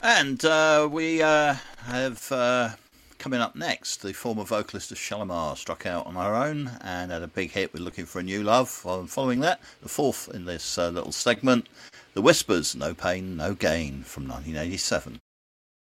And we have coming up next, the former vocalist of Shalimar struck out on her own and had a big hit with Looking for a New Love. Following that, the fourth in this little segment, The Whispers, No Pain, No Gain from 1987.